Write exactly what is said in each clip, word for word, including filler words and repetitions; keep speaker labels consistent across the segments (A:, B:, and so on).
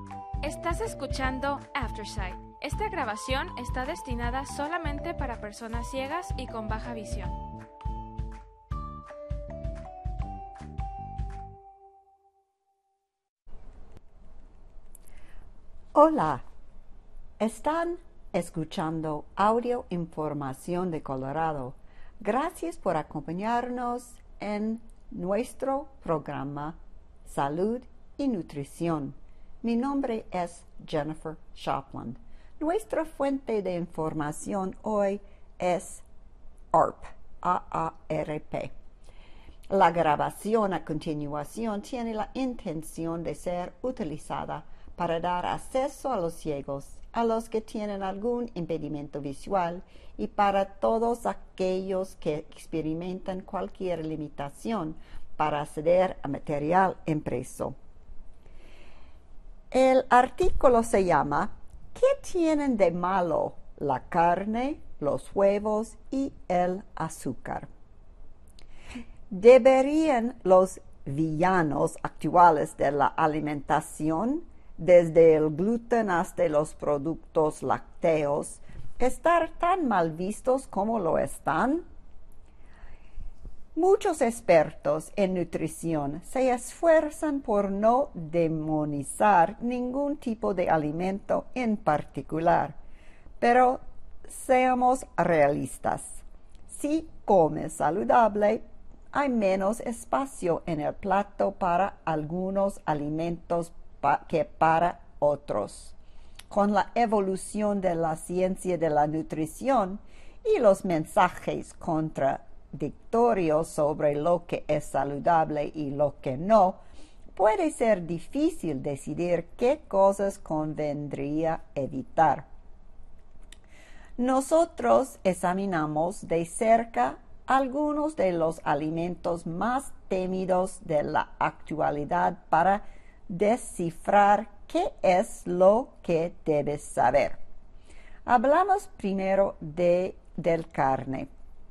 A: Estás escuchando Aftersight. Esta grabación está destinada solamente para personas ciegas y con baja visión.
B: Hola, están escuchando Audio Información de Colorado. Gracias por acompañarnos en nuestro programa Salud y Nutrición. Mi nombre es Jennifer Shopland. Nuestra fuente de información hoy es A A R P, A A R P. La grabación a continuación tiene la intención de ser utilizada para dar acceso a los ciegos, a los que tienen algún impedimento visual y para todos aquellos que experimentan cualquier limitación para acceder a material impreso. El artículo se llama ¿Qué tienen de malo la carne, los huevos y el azúcar? ¿Deberían los villanos actuales de la alimentación, desde el gluten hasta los productos lácteos, estar tan mal vistos como lo están? Muchos expertos en nutrición se esfuerzan por no demonizar ningún tipo de alimento en particular, pero seamos realistas. Si comes saludable, hay menos espacio en el plato para algunos alimentos pa- que para otros. Con la evolución de la ciencia de la nutrición y los mensajes contradictorios sobre lo que es saludable y lo que no, puede ser difícil decidir qué cosas convendría evitar. Nosotros examinamos de cerca algunos de los alimentos más temidos de la actualidad para descifrar qué es lo que debes saber. Hablamos primero de del carne.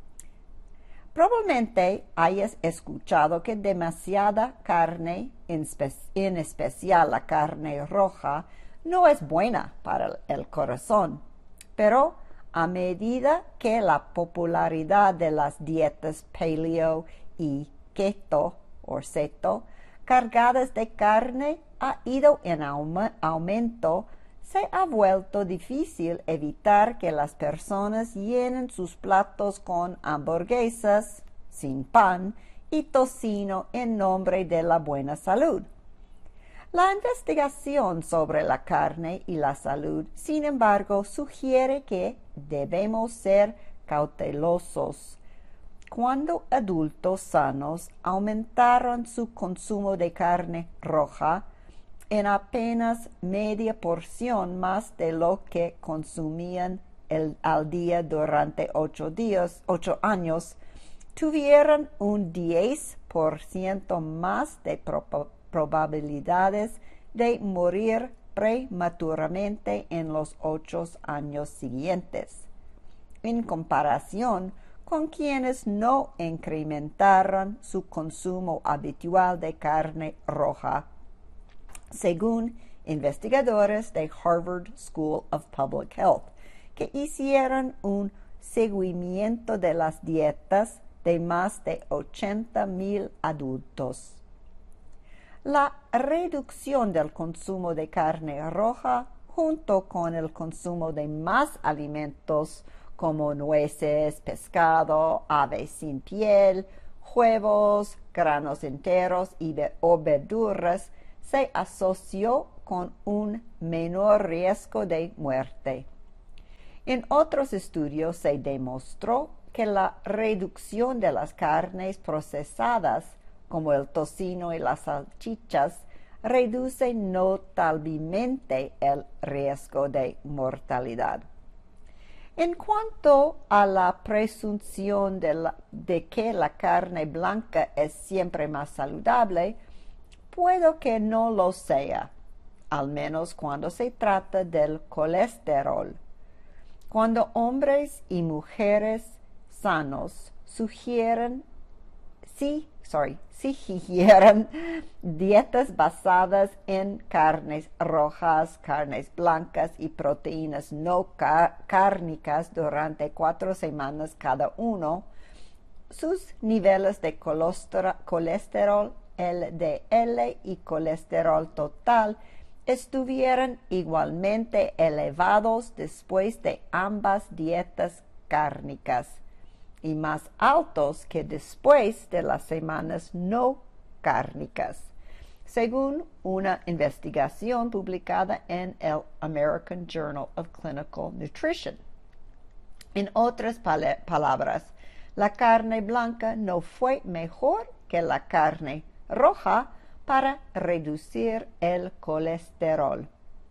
B: Probablemente hayas escuchado que demasiada carne, en, espe en especial la carne roja, no es buena para el corazón, pero a medida que la popularidad de las dietas paleo y keto o ceto cargadas de carne ha ido en aumento, se ha vuelto difícil evitar que las personas llenen sus platos con hamburguesas sin pan y tocino en nombre de la buena salud. La investigación sobre la carne y la salud, sin embargo, sugiere que debemos ser cautelosos. Cuando adultos sanos aumentaron su consumo de carne roja en apenas media porción más de lo que consumían el, al día durante ocho, días, ocho años, tuvieron un diez por ciento más de pro probabilidades de morir prematuramente en los ocho años siguientes, en comparación con quienes no incrementaron su consumo habitual de carne roja, según investigadores de Harvard School of Public Health, que hicieron un seguimiento de las dietas de más de ochenta mil adultos. La reducción del consumo de carne roja, junto con el consumo de más alimentos como nueces, pescado, aves sin piel, huevos, granos enteros y o verduras, se asoció con un menor riesgo de muerte. En otros estudios se demostró que la reducción de las carnes procesadas, como el tocino y las salchichas, reduce notablemente el riesgo de mortalidad. En cuanto a la presunción de, la, de que la carne blanca es siempre más saludable, puedo que no lo sea, al menos cuando se trata del colesterol. Cuando hombres y mujeres sanos sugieren si, sorry, si siguieran dietas basadas en carnes rojas, carnes blancas y proteínas no car cárnicas durante cuatro semanas cada uno, sus niveles de colesterol L D L y colesterol total estuvieran igualmente elevados después de ambas dietas cárnicas y más altos que después de las semanas no cárnicas, según una investigación publicada en el American Journal of Clinical Nutrition. En otras pal- palabras, la carne blanca no fue mejor que la carne roja para reducir el colesterol.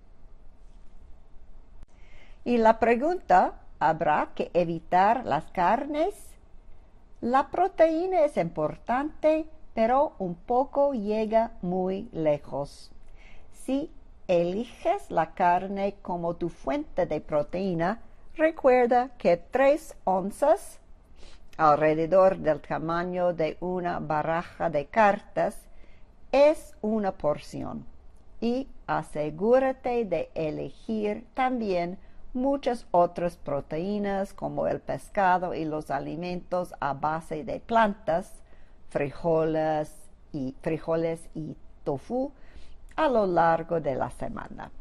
B: Y la pregunta, ¿habrá que evitar las carnes? La proteína es importante, pero un poco llega muy lejos. Si eliges la carne como tu fuente de proteína, recuerda que tres onzas, alrededor del tamaño de una baraja de cartas, es una porción. Y asegúrate de elegir también muchas otras proteínas como el pescado y los alimentos a base de plantas, frijoles y, frijoles y tofu a lo largo de la semana.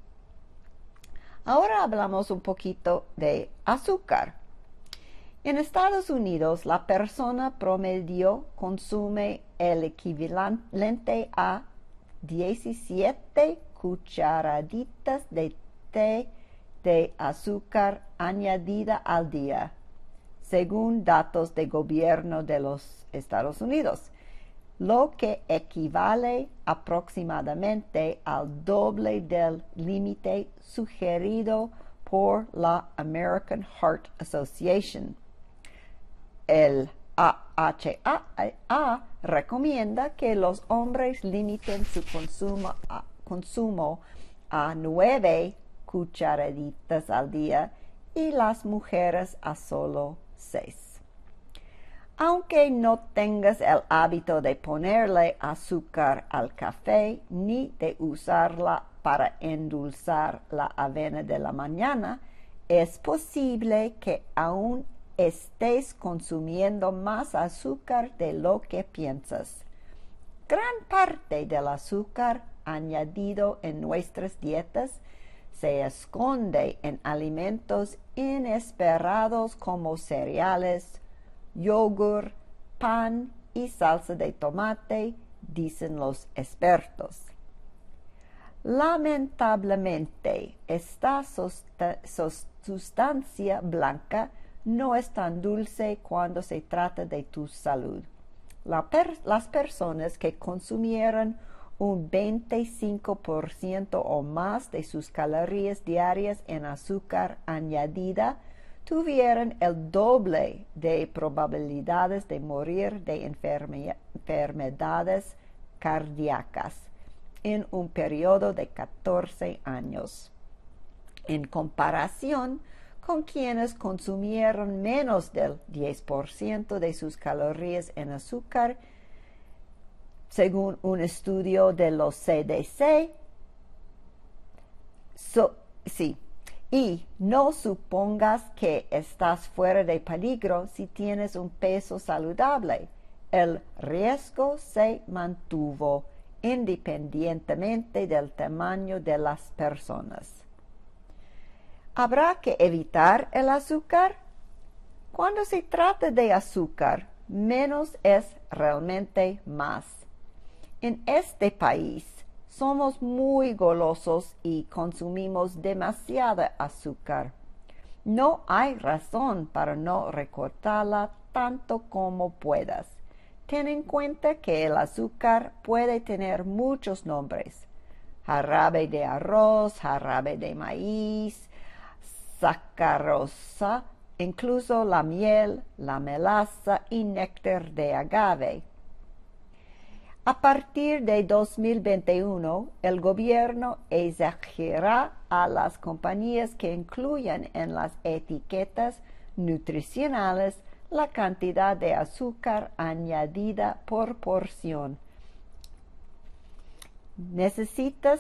B: Ahora hablamos un poquito de azúcar. En Estados Unidos, la persona promedio consume el equivalente a diecisiete cucharaditas de té de azúcar añadida al día, según datos del gobierno de los Estados Unidos, lo que equivale aproximadamente al doble del límite sugerido por la American Heart Association. El A H A recomienda que los hombres limiten su consumo a, consumo a nueve cucharaditas al día y las mujeres a solo seis. Aunque no tengas el hábito de ponerle azúcar al café ni de usarla para endulzar la avena de la mañana, es posible que aún estés consumiendo más azúcar de lo que piensas. Gran parte del azúcar añadido en nuestras dietas se esconde en alimentos inesperados como cereales, yogur, pan y salsa de tomate, dicen los expertos. Lamentablemente, esta sustancia blanca no es tan dulce cuando se trata de tu salud. La per las personas que consumieron un veinticinco por ciento o más de sus calorías diarias en azúcar añadida tuvieron el doble de probabilidades de morir de enferme enfermedades cardíacas en un periodo de catorce años. En comparación con quienes consumieron menos del diez por ciento de sus calorías en azúcar, según un estudio de los C D C. So, sí, y no supongas que estás fuera de peligro si tienes un peso saludable. El riesgo se mantuvo independientemente del tamaño de las personas. ¿Habrá que evitar el azúcar? Cuando se trata de azúcar, menos es realmente más. En este país somos muy golosos y consumimos demasiada azúcar. No hay razón para no recortarla tanto como puedas. Ten en cuenta que el azúcar puede tener muchos nombres: jarabe de arroz, jarabe de maíz, sacarosa, incluso la miel, la melaza y néctar de agave. A partir de dos mil veintiuno, el gobierno exigirá a las compañías que incluyan en las etiquetas nutricionales la cantidad de azúcar añadida por porción. ¿Necesitas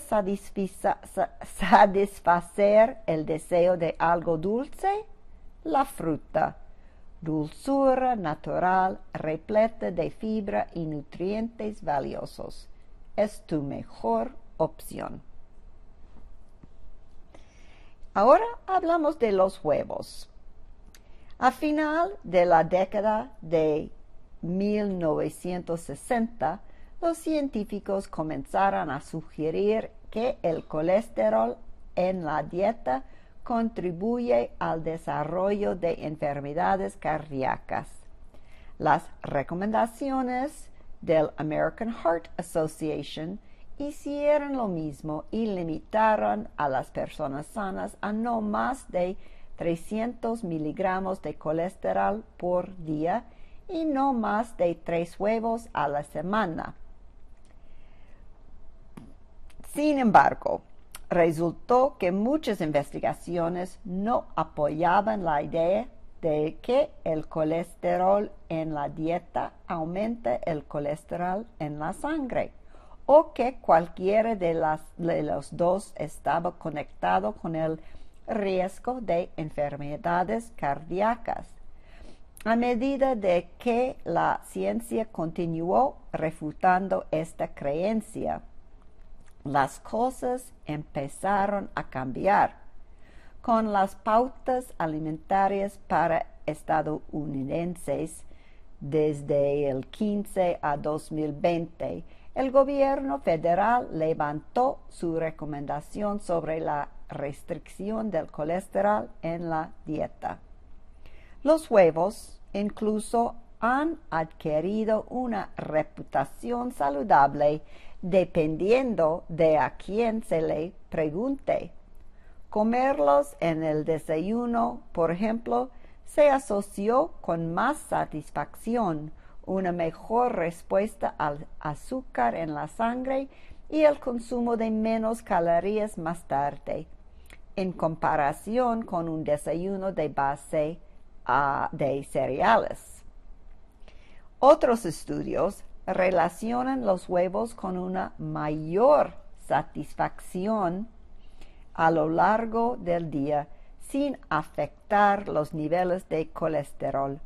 B: satisfacer el deseo de algo dulce? La fruta. Dulzura natural, repleta de fibra y nutrientes valiosos. Es tu mejor opción. Ahora hablamos de los huevos. A final de la década de mil novecientos sesenta, los científicos comenzaron a sugerir que el colesterol en la dieta contribuye al desarrollo de enfermedades cardíacas. Las recomendaciones del American Heart Association hicieron lo mismo y limitaron a las personas sanas a no más de trescientos miligramos de colesterol por día y no más de tres huevos a la semana. Sin embargo, resultó que muchas investigaciones no apoyaban la idea de que el colesterol en la dieta aumenta el colesterol en la sangre o que cualquiera de, las, de los dos estaba conectado con el riesgo de enfermedades cardíacas. A medida de que la ciencia continuó refutando esta creencia, las cosas empezaron a cambiar. Con las pautas alimentarias para estadounidenses desde el quince a dos mil veinte, el gobierno federal levantó su recomendación sobre la restricción del colesterol en la dieta. Los huevos incluso han adquirido una reputación saludable dependiendo de a quién se le pregunte. Comerlos en el desayuno, por ejemplo, se asoció con más satisfacción, una mejor respuesta al azúcar en la sangre y el consumo de menos calorías más tarde, en comparación con un desayuno de base uh, de cereales. Otros estudios relacionan los huevos con una mayor satisfacción a lo largo del día sin afectar los niveles de colesterol.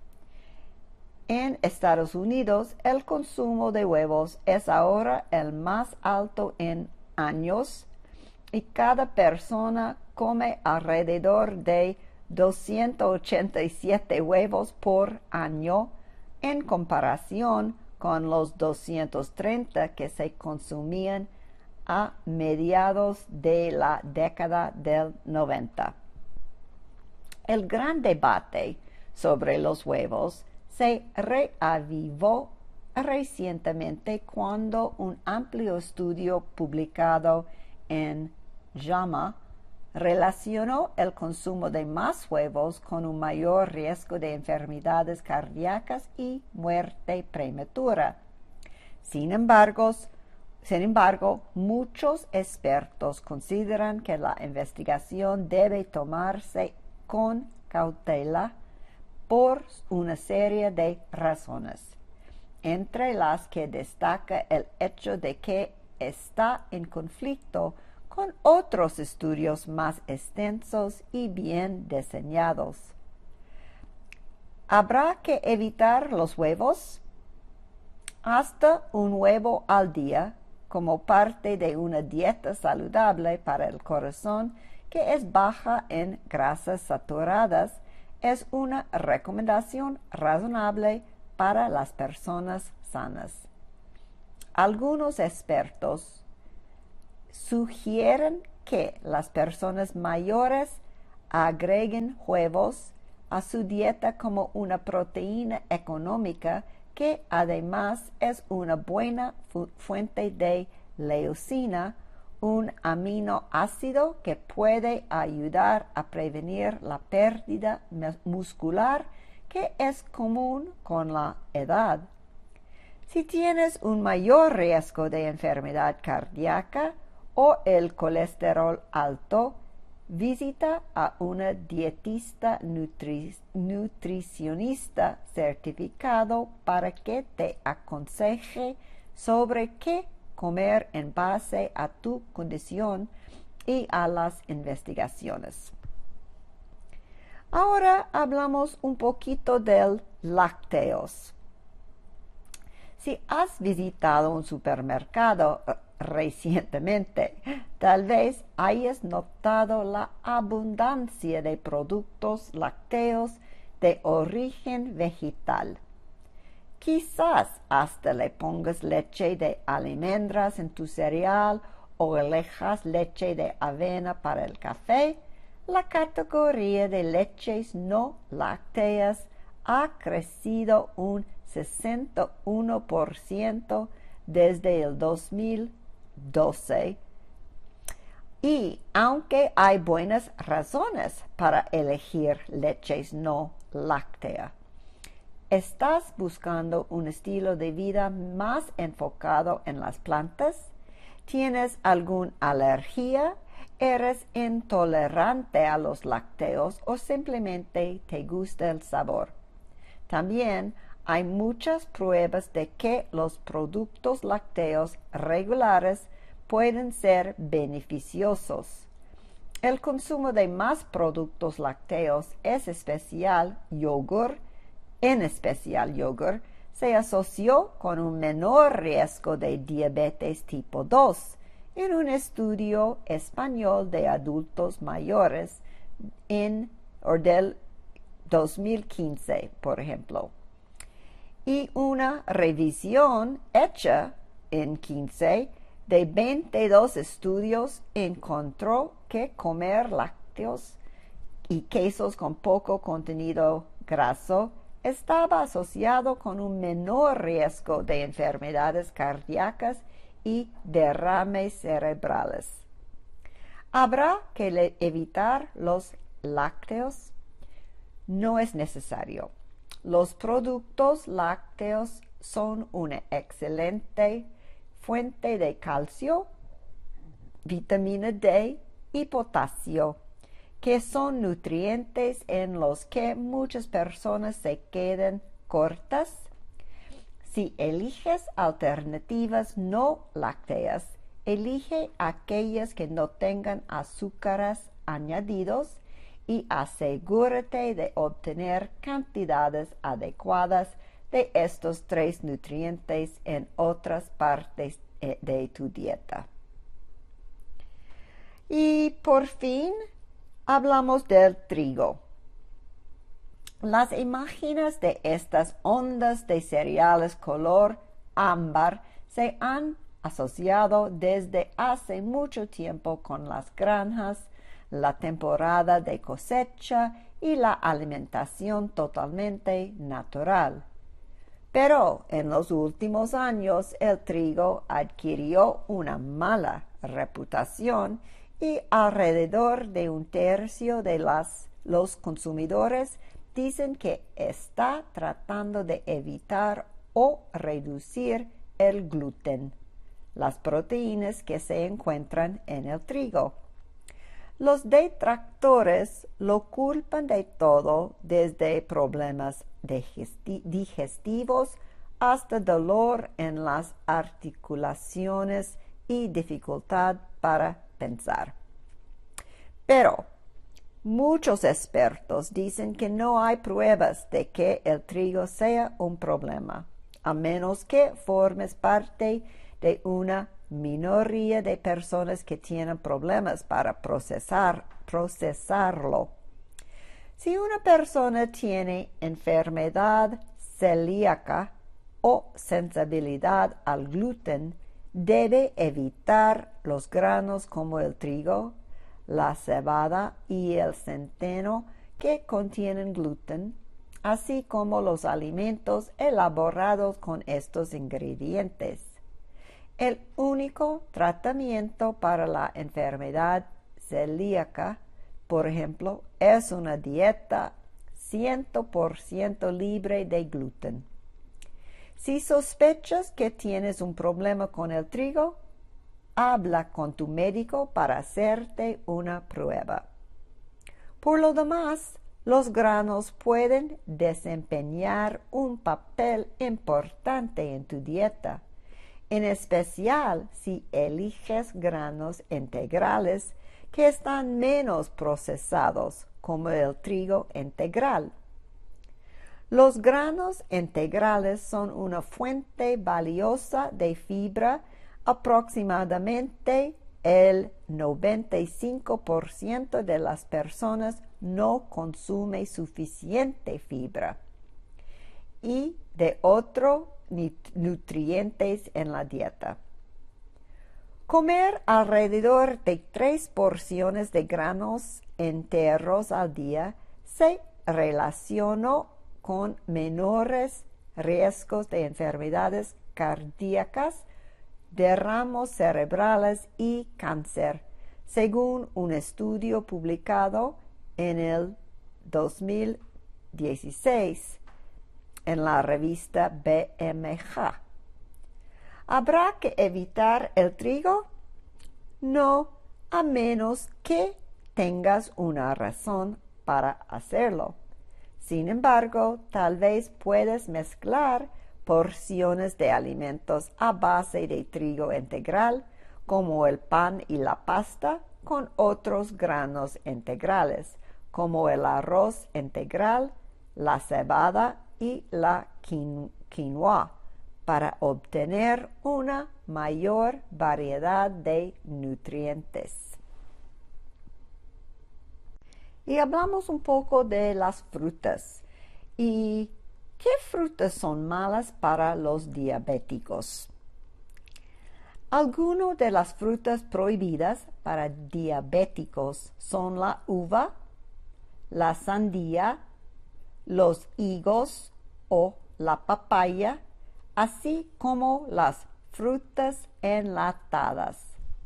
B: En Estados Unidos, el consumo de huevos es ahora el más alto en años y cada persona come alrededor de doscientos ochenta y siete huevos por año en comparación con los doscientos treinta que se consumían a mediados de la década del noventa. El gran debate sobre los huevos se reavivó recientemente cuando un amplio estudio publicado en JAMA relacionó el consumo de más huevos con un mayor riesgo de enfermedades cardíacas y muerte prematura. Sin embargo, sin embargo, muchos expertos consideran que la investigación debe tomarse con cautela por una serie de razones, entre las que destaca el hecho de que está en conflicto con otros estudios más extensos y bien diseñados. ¿Habrá que evitar los huevos? Hasta un huevo al día, como parte de una dieta saludable para el corazón que es baja en grasas saturadas, es una recomendación razonable para las personas sanas. Algunos expertos sugieren que las personas mayores agreguen huevos a su dieta como una proteína económica que además es una buena fu- fuente de leucina, un aminoácido que puede ayudar a prevenir la pérdida muscular que es común con la edad. Si tienes un mayor riesgo de enfermedad cardíaca o el colesterol alto, visita a una dietista nutri- nutricionista certificado para que te aconseje sobre qué comer en base a tu condición y a las investigaciones. Ahora hablamos un poquito del lácteos. Si has visitado un supermercado uh, recientemente, tal vez hayas notado la abundancia de productos lácteos de origen vegetal. Quizás hasta le pongas leche de almendras en tu cereal o elijas leche de avena para el café. La categoría de leches no lácteas ha crecido un sesenta y uno por ciento desde el dos mil doce. Y aunque hay buenas razones para elegir leches no lácteas, ¿estás buscando un estilo de vida más enfocado en las plantas? ¿Tienes alguna alergia? ¿Eres intolerante a los lácteos o simplemente te gusta el sabor? También hay muchas pruebas de que los productos lácteos regulares pueden ser beneficiosos. El consumo de más productos lácteos, es especial yogur, en especial yogur, se asoció con un menor riesgo de diabetes tipo dos en un estudio español de adultos mayores en, o del dos mil quince, por ejemplo. Y una revisión hecha en quince de veintidós estudios encontró que comer lácteos y quesos con poco contenido graso estaba asociado con un menor riesgo de enfermedades cardíacas y derrames cerebrales. ¿Habrá que evitar los lácteos? No es necesario. Los productos lácteos son una excelente fuente de calcio, vitamina D y potasio, que son nutrientes en los que muchas personas se quedan cortas. Si eliges alternativas no lácteas, elige aquellas que no tengan azúcares añadidos y asegúrate de obtener cantidades adecuadas de estos tres nutrientes en otras partes de tu dieta. Y por fin hablamos del trigo. Las imágenes de estas ondas de cereales color ámbar se han asociado desde hace mucho tiempo con las granjas, la temporada de cosecha y la alimentación totalmente natural. Pero en los últimos años el trigo adquirió una mala reputación y alrededor de un tercio de las, los consumidores dicen que está tratando de evitar o reducir el gluten, las proteínas que se encuentran en el trigo. Los detractores lo culpan de todo, desde problemas digestivos hasta dolor en las articulaciones y dificultad para pensar. Pero muchos expertos dicen que no hay pruebas de que el trigo sea un problema, a menos que formes parte de una minoría de personas que tienen problemas para procesar, procesarlo. Si una persona tiene enfermedad celíaca o sensibilidad al gluten, debe evitar los granos como el trigo, la cebada y el centeno que contienen gluten, así como los alimentos elaborados con estos ingredientes. El único tratamiento para la enfermedad celíaca, por ejemplo, es una dieta cien por ciento libre de gluten. Si sospechas que tienes un problema con el trigo, habla con tu médico para hacerte una prueba. Por lo demás, los granos pueden desempeñar un papel importante en tu dieta, en especial si eliges granos integrales que están menos procesados, como el trigo integral. Los granos integrales son una fuente valiosa de fibra. Aproximadamente el noventa y cinco por ciento de las personas no consume suficiente fibra y de otros nutrientes en la dieta. Comer alrededor de tres porciones de granos enteros al día se relacionó con menores riesgos de enfermedades cardíacas, derramos cerebrales y cáncer, según un estudio publicado en el dos mil dieciséis en la revista B M J. ¿Habrá que evitar el trigo? No, a menos que tengas una razón para hacerlo. Sin embargo, tal vez puedes mezclar porciones de alimentos a base de trigo integral, como el pan y la pasta, con otros granos integrales, como el arroz integral, la cebada y la quinoa, para obtener una mayor variedad de nutrientes. Y hablamos un poco de las frutas. ¿Y qué frutas son malas para los diabéticos? Algunas de las frutas prohibidas para diabéticos son la uva, la sandía, los higos o la papaya, así como las frutas enlatadas.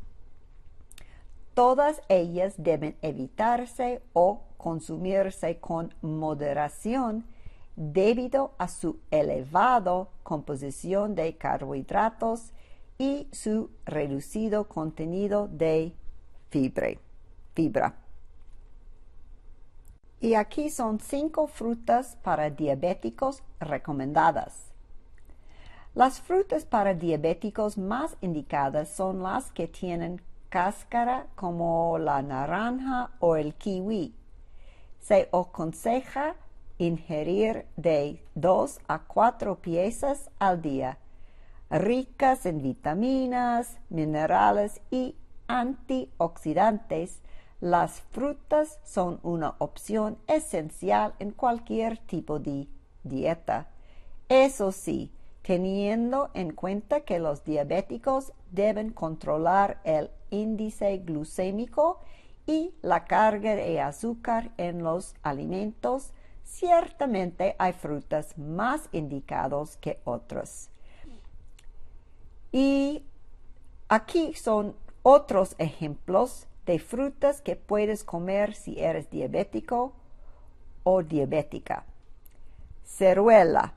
B: Todas ellas deben evitarse o consumirse con moderación debido a su elevada composición de carbohidratos y su reducido contenido de fibra. fibra. Y aquí son cinco frutas para diabéticos recomendadas. Las frutas para diabéticos más indicadas son las que tienen cáscara, como la naranja o el kiwi. Se aconseja ingerir de dos a cuatro piezas al día, ricas en vitaminas, minerales y antioxidantes. Las frutas son una opción esencial en cualquier tipo de dieta. Eso sí, teniendo en cuenta que los diabéticos deben controlar el índice glucémico y la carga de azúcar en los alimentos, ciertamente hay frutas más indicadas que otras. Y aquí son otros ejemplos de frutas que puedes comer si eres diabético o diabética. Ciruela.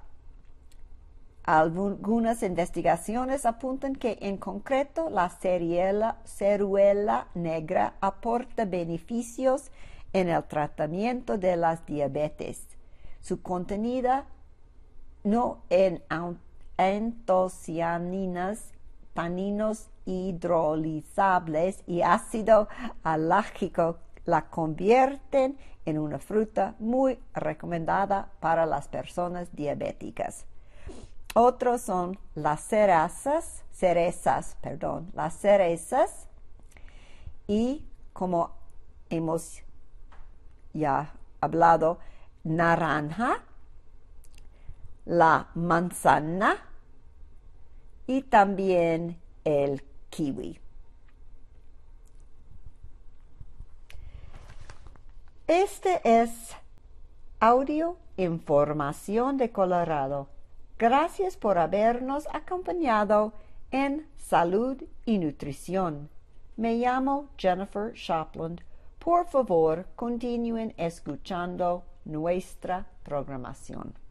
B: Algunas investigaciones apuntan que en concreto la ciruela, ciruela negra aporta beneficios en el tratamiento de las diabetes. Su contenido no en antocianinas, taninos hidrolizables y ácido alágico la convierten en una fruta muy recomendada para las personas diabéticas. Otros son las cerezas, cerezas, perdón, las cerezas y, como hemos ya hablado, naranja, la manzana y también el kiwi. Este es Audio Información de Colorado. Gracias por habernos acompañado en Salud y Nutrición. Me llamo Jennifer Shopland. Por favor, continúen escuchando nuestra programación.